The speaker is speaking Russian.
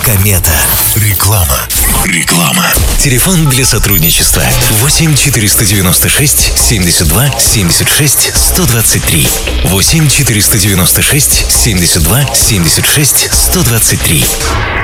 Комета. Реклама. Телефон для сотрудничества 8 496 72 76 123. 8 496 72 76 123.